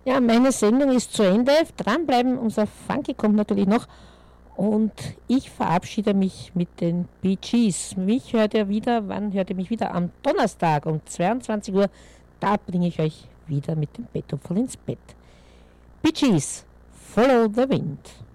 Ja, meine Sendung ist zu Ende. Dranbleiben, unser Funky kommt natürlich noch. Und ich verabschiede mich mit den Bee Gees. Mich hört ihr wieder, wann hört ihr mich wieder? Am Donnerstag um 22 Uhr. Da bringe ich euch wieder mit dem Bettopfel ins Bett. Bee Gees, Follow the Wind.